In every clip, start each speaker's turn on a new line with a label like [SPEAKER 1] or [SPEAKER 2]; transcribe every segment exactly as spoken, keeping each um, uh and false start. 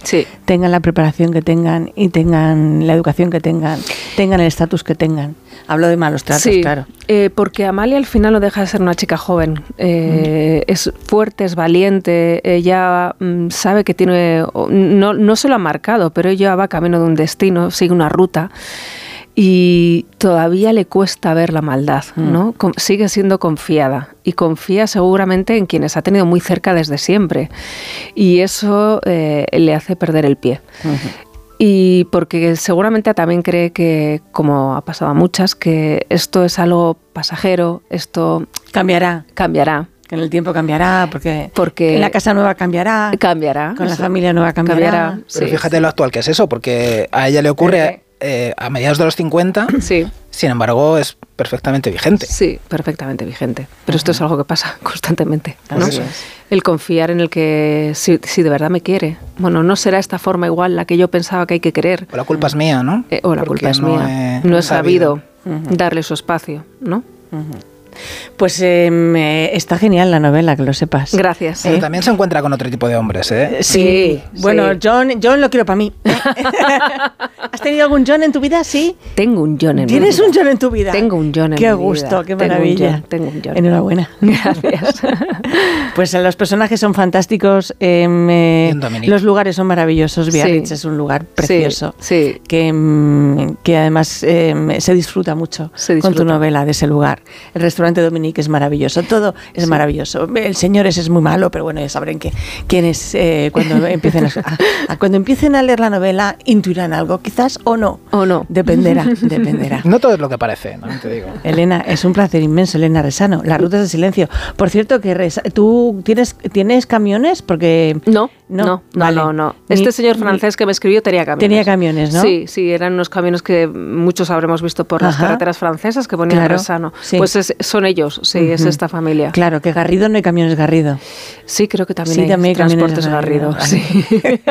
[SPEAKER 1] sí.
[SPEAKER 2] tengan la preparación que tengan y tengan la educación que tengan, tengan el estatus que tengan. Hablo de malos tratos,
[SPEAKER 1] sí,
[SPEAKER 2] claro.
[SPEAKER 1] Eh, porque Amalia al final no deja de ser una chica joven. Eh, mm. Es fuerte, es valiente, ella mm, sabe que tiene... No, no se lo ha marcado, pero ella va camino de un destino, sigue una ruta. Y todavía le cuesta ver la maldad, ¿no? Mm. Sigue siendo confiada y confía seguramente en quienes ha tenido muy cerca desde siempre. Y eso eh, le hace perder el pie. Uh-huh. Y porque seguramente también cree que, como ha pasado a muchas, que esto es algo pasajero, esto
[SPEAKER 2] cambiará.
[SPEAKER 1] Cambiará.
[SPEAKER 2] En el tiempo cambiará, porque,
[SPEAKER 1] porque
[SPEAKER 2] en la casa nueva cambiará.
[SPEAKER 1] Cambiará.
[SPEAKER 2] Con la familia nueva cambiará.
[SPEAKER 1] cambiará
[SPEAKER 3] Pero
[SPEAKER 1] sí,
[SPEAKER 3] fíjate
[SPEAKER 1] sí.
[SPEAKER 3] lo actual que es eso, porque a ella le ocurre eh, a mediados de los cincuenta,
[SPEAKER 1] sí.
[SPEAKER 3] sin embargo es perfectamente vigente.
[SPEAKER 1] Sí, perfectamente vigente. Pero uh-huh. esto es algo que pasa constantemente, ¿no?
[SPEAKER 3] Así es.
[SPEAKER 1] El confiar en el que, si, si de verdad me quiere, bueno, no será esta forma igual la que yo pensaba que hay que querer.
[SPEAKER 3] O la culpa es mía, ¿no?
[SPEAKER 1] Eh, o la
[SPEAKER 3] porque
[SPEAKER 1] culpa es
[SPEAKER 3] no
[SPEAKER 1] mía.
[SPEAKER 3] He,
[SPEAKER 1] no he sabido,
[SPEAKER 2] sabido.
[SPEAKER 1] Uh-huh. darle su espacio, ¿no?
[SPEAKER 2] Uh-huh. Pues eh, está genial la novela, que lo sepas.
[SPEAKER 1] Gracias.
[SPEAKER 3] Pero
[SPEAKER 1] ¿Eh?
[SPEAKER 3] también se encuentra con otro tipo de hombres, ¿eh?
[SPEAKER 2] Sí. sí bueno, sí. John, John lo quiero para mí. ¿Has tenido algún John en tu vida? Sí.
[SPEAKER 1] Tengo un John en mi vida.
[SPEAKER 2] ¿Tienes un John en tu vida?
[SPEAKER 1] Tengo un John en
[SPEAKER 2] qué
[SPEAKER 1] mi vida.
[SPEAKER 2] Qué gusto, qué
[SPEAKER 1] tengo
[SPEAKER 2] maravilla.
[SPEAKER 1] Un John, tengo un John.
[SPEAKER 2] Enhorabuena.
[SPEAKER 1] Gracias.
[SPEAKER 2] Pues los personajes son fantásticos, eh, eh, los lugares son maravillosos. Biarritz sí. es un lugar precioso,
[SPEAKER 1] sí, sí.
[SPEAKER 2] Que, que además eh, se disfruta mucho
[SPEAKER 1] se disfruta.
[SPEAKER 2] con tu novela de ese lugar. El restaurante Dominique es maravilloso. Todo es sí. maravilloso. El señor ese es muy malo, pero bueno, ya sabrán que quienes eh, cuando empiecen a, a, cuando empiecen a leer la novela intuirán algo, quizás o no.
[SPEAKER 1] O no.
[SPEAKER 2] Dependerá, dependerá.
[SPEAKER 3] No todo es lo que parece, no te digo.
[SPEAKER 2] Elena, es un placer inmenso, Elena Resano. Las rutas del silencio. Por cierto, que Resa, tú tienes tienes camiones porque
[SPEAKER 1] no, no, no, vale. no, no. Este ni, señor francés ni, que me escribió tenía camiones.
[SPEAKER 2] Tenía camiones, ¿no?
[SPEAKER 1] Sí, sí, eran unos camiones que muchos habremos visto por Ajá. las carreteras francesas que ponían
[SPEAKER 2] claro,
[SPEAKER 1] Resano.
[SPEAKER 2] Sí.
[SPEAKER 1] Pues es, son ellos, sí, uh-huh. es esta familia.
[SPEAKER 2] Claro, que Garrido no hay camiones Garrido.
[SPEAKER 1] Sí, creo que también
[SPEAKER 2] sí,
[SPEAKER 1] hay
[SPEAKER 2] también
[SPEAKER 1] transportes Garrido. Garrido. Sí.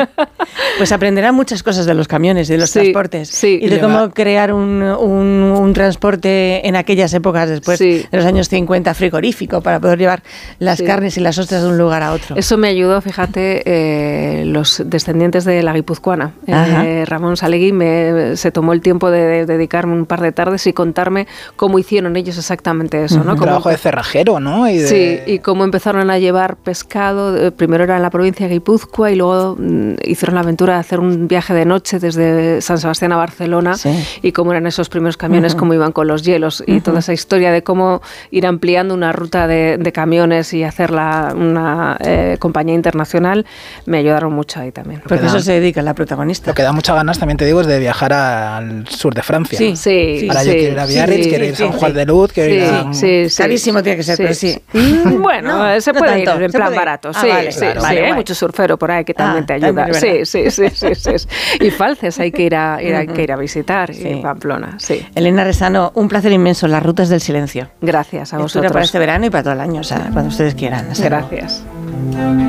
[SPEAKER 2] Pues aprenderán muchas cosas de los camiones, de los
[SPEAKER 1] sí,
[SPEAKER 2] transportes
[SPEAKER 1] sí.
[SPEAKER 2] y de cómo va. crear un, un, un transporte en aquellas épocas después
[SPEAKER 1] sí.
[SPEAKER 2] de los años cincuenta frigorífico para poder llevar las
[SPEAKER 1] sí.
[SPEAKER 2] carnes y las ostras de un lugar a otro.
[SPEAKER 1] Eso me ayudó, fíjate, eh, los descendientes de la guipuzcoana. Eh, Ramón Salegui me, se tomó el tiempo de, de dedicarme un par de tardes y contarme cómo hicieron ellos exactamente eso, ¿no?
[SPEAKER 3] Un trabajo de cerrajero, ¿no? Y de...
[SPEAKER 1] Sí, y cómo empezaron a llevar pescado. Primero era en la provincia de Guipúzcoa y luego mm, hicieron la aventura de hacer un viaje de noche desde San Sebastián a Barcelona sí. y cómo eran esos primeros camiones, uh-huh. cómo iban con los hielos y uh-huh. toda esa historia de cómo ir ampliando una ruta de, de camiones y hacerla una eh, compañía internacional, me ayudaron mucho ahí también.
[SPEAKER 2] Porque da, eso se dedica la protagonista.
[SPEAKER 3] Lo que da muchas ganas, también te digo, es de viajar al sur de Francia.
[SPEAKER 1] Sí, sí.
[SPEAKER 3] Ahora
[SPEAKER 1] sí,
[SPEAKER 3] yo quiero ir a Biarritz,
[SPEAKER 1] sí,
[SPEAKER 3] quiero ir a
[SPEAKER 1] sí,
[SPEAKER 3] San Juan
[SPEAKER 1] sí.
[SPEAKER 3] de Luz, quiero
[SPEAKER 1] sí,
[SPEAKER 3] ir a...
[SPEAKER 1] Sí, sí.
[SPEAKER 2] Carísimo tiene que ser,
[SPEAKER 1] sí,
[SPEAKER 2] pero sí.
[SPEAKER 1] sí. Bueno,
[SPEAKER 2] no,
[SPEAKER 1] se
[SPEAKER 2] no
[SPEAKER 1] puede
[SPEAKER 2] tanto,
[SPEAKER 1] ir en
[SPEAKER 2] se
[SPEAKER 1] plan
[SPEAKER 2] puede
[SPEAKER 1] barato.
[SPEAKER 2] Ah,
[SPEAKER 1] Sí,
[SPEAKER 2] vale,
[SPEAKER 1] sí,
[SPEAKER 2] claro,
[SPEAKER 1] sí.
[SPEAKER 2] vale,
[SPEAKER 1] Hay
[SPEAKER 2] guay.
[SPEAKER 1] mucho surfero por ahí que también
[SPEAKER 2] ah,
[SPEAKER 1] te ayuda.
[SPEAKER 2] También
[SPEAKER 1] sí, sí, sí, sí, sí, sí. Y Falces hay que ir a, ir a, que ir a visitar,
[SPEAKER 2] sí.
[SPEAKER 1] y Pamplona, sí.
[SPEAKER 2] Elena Resano, un placer inmenso, Las rutas del silencio.
[SPEAKER 1] Gracias a vosotros.
[SPEAKER 2] Esto para este verano y para todo el año, o sea, cuando ustedes quieran.
[SPEAKER 1] Gracias.